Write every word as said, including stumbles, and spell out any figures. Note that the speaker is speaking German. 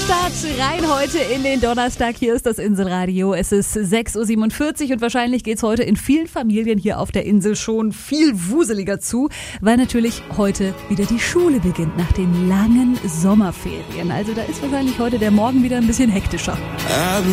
Start rein heute in den Donnerstag. Hier ist das Inselradio. Es ist sechs Uhr siebenundvierzig und wahrscheinlich geht's heute in vielen Familien hier auf der Insel schon viel wuseliger zu, weil natürlich heute wieder die Schule beginnt nach den langen Sommerferien. Also da ist wahrscheinlich heute der Morgen wieder ein bisschen hektischer.